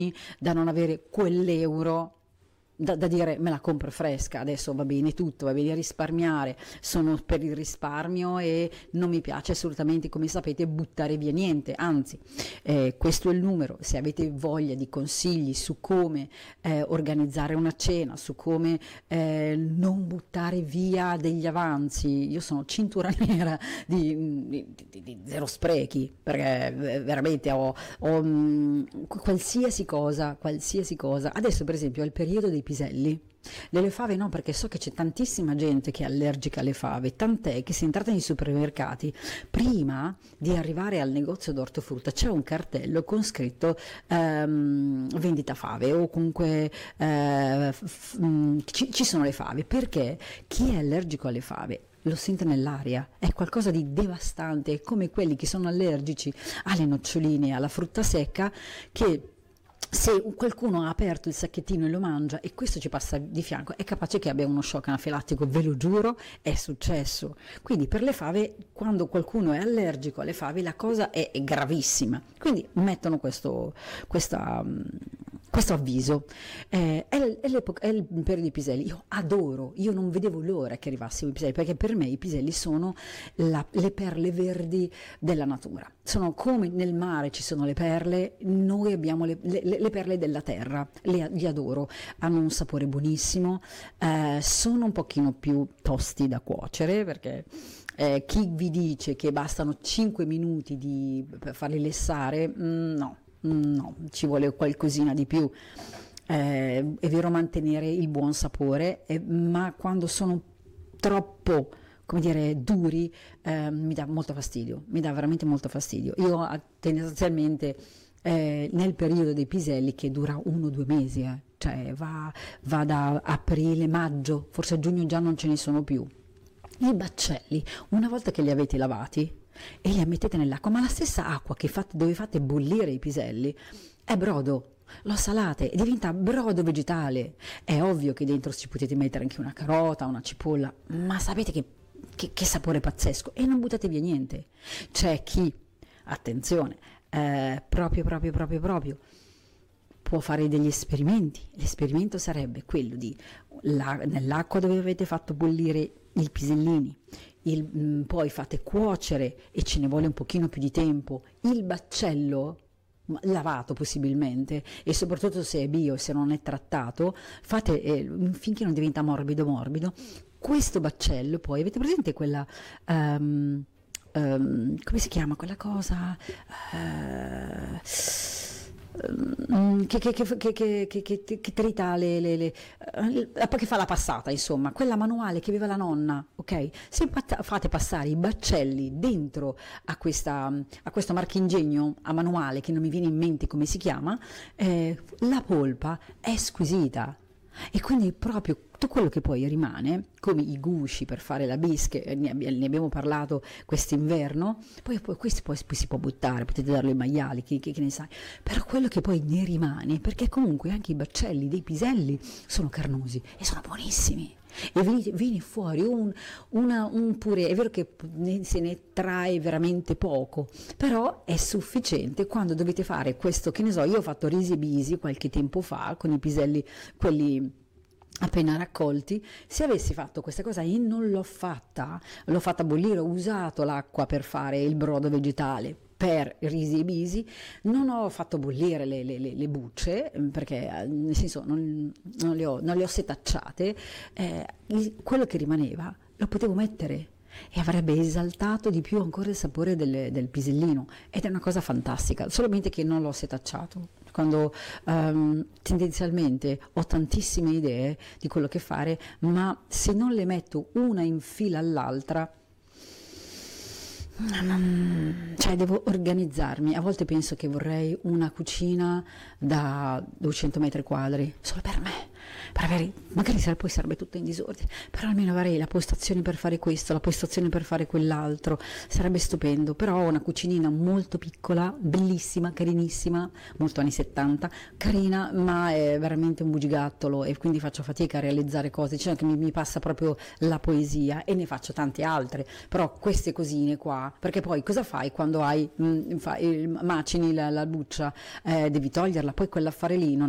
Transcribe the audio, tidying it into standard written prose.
da non avere quell'euro da dire me la compro fresca, adesso va bene tutto, va bene risparmiare, sono per il risparmio e non mi piace assolutamente, come sapete, buttare via niente, anzi questo è il numero. Se avete voglia di consigli su come organizzare una cena, su come non buttare via degli avanzi, io sono cintura nera di zero sprechi, perché veramente ho qualsiasi cosa, adesso per esempio è il periodo dei piselli, delle fave no, perché so che c'è tantissima gente che è allergica alle fave, tant'è che se entrate nei supermercati, prima di arrivare al negozio d'ortofrutta c'è un cartello con scritto vendita fave, o comunque ci sono le fave, perché chi è allergico alle fave lo sente nell'aria, è qualcosa di devastante, è come quelli che sono allergici alle noccioline, alla frutta secca, che se qualcuno ha aperto il sacchettino e lo mangia e questo ci passa di fianco, è capace che abbia uno shock anafilattico, ve lo giuro, è successo. Quindi per le fave, quando qualcuno è allergico alle fave, la cosa è gravissima. Quindi mettono questo avviso. È il periodo dei piselli. Io adoro, io non vedevo l'ora che arrivassero i piselli, perché per me i piselli sono le perle verdi della natura. Sono come nel mare ci sono le perle, noi abbiamo le perle della terra, li adoro, hanno un sapore buonissimo, sono un pochino più tosti da cuocere, perché chi vi dice che bastano 5 minuti per farli lessare, no, ci vuole qualcosina di più. È vero mantenere il buon sapore, ma quando sono troppo, come dire, duri, mi dà molto fastidio, mi dà veramente molto fastidio. Io tendenzialmente nel periodo dei piselli, che dura 1 o 2 mesi, cioè va da aprile, maggio, forse a giugno già non ce ne sono più. I baccelli, una volta che li avete lavati e li mettete nell'acqua, ma la stessa acqua dove fate bollire i piselli è brodo, lo salate e diventa brodo vegetale. È ovvio che dentro ci potete mettere anche una carota, una cipolla, ma sapete che sapore pazzesco, e non buttate via niente. C'è chi, attenzione, proprio può fare degli esperimenti. L'esperimento sarebbe quello di nell'acqua dove avete fatto bollire i pisellini, poi fate cuocere, e ce ne vuole un pochino più di tempo, il baccello lavato possibilmente, e soprattutto se è bio, se non è trattato, fate finché non diventa morbido. Questo baccello, poi avete presente quella come si chiama quella cosa che trita che fa la passata, insomma, quella manuale che aveva la nonna, ok? Se fate passare i baccelli dentro a questo marchingegno a manuale, che non mi viene in mente come si chiama, la polpa è squisita. E quindi proprio tutto quello che poi rimane, come i gusci per fare la bische, ne abbiamo parlato quest'inverno, poi questi poi si può buttare, potete darlo ai maiali, chi ne sa, però quello che poi ne rimane, perché comunque anche i baccelli dei piselli sono carnosi e sono buonissimi, e viene fuori un purè. È vero che se ne trae veramente poco, però è sufficiente quando dovete fare questo, che ne so, io ho fatto risi e bisi qualche tempo fa con i piselli, quelli appena raccolti. Se avessi fatto questa cosa e non l'ho fatta bollire, ho usato l'acqua per fare il brodo vegetale per risi e bisi, non ho fatto bollire le bucce, perché nel senso non le ho setacciate, quello che rimaneva lo potevo mettere e avrebbe esaltato di più ancora il sapore del pisellino, ed è una cosa fantastica, solamente che non l'ho setacciato. Quando tendenzialmente ho tantissime idee di quello che fare, ma se non le metto una in fila all'altra, cioè devo organizzarmi. A volte penso che vorrei una cucina da 200 metri quadri solo per me, per avere, magari poi sarebbe tutto in disordine, però almeno avrei la postazione per fare questo, la postazione per fare quell'altro, sarebbe stupendo. Però ho una cucinina molto piccola, bellissima, carinissima, molto anni 70, carina, ma è veramente un bugigattolo e quindi faccio fatica a realizzare cose, diciamo che mi passa proprio la poesia, e ne faccio tante altre, però queste cosine qua, perché poi cosa fai quando macini la buccia, devi toglierla, poi quell'affare lì non